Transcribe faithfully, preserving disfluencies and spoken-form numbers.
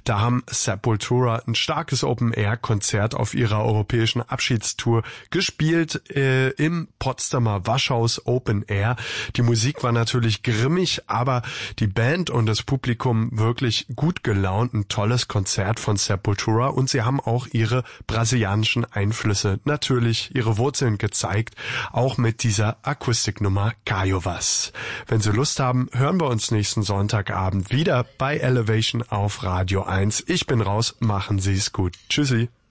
Da haben Sepultura ein starkes Open-Air-Konzert auf ihrer europäischen Abschiedstour gespielt äh, im Potsdamer Waschhaus Open Air. Die Musik war natürlich grimmig, aber die Band und das Publikum wirklich gut gelaunt. Ein tolles Konzert von Sepultura und sie haben auch ihre brasilianischen Einflüsse, natürlich ihre Wurzeln gezeigt, auch mit dieser Akustiknummer Caiovas. Wenn Sie Lust haben, hören wir uns nächsten Sonntagabend wieder bei Elevation auf Radio eins. Ich bin raus, machen Sie es gut. Tschüssi.